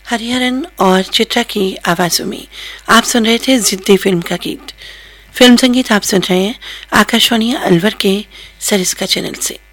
हरिहरन और चित्रा की आवाजों में आप सुन रहे थे जिद्दी फिल्म का गीत। फिल्म संगीत आप सुन रहे हैं आकाशवाणी अलवर के सरिस्का चैनल से।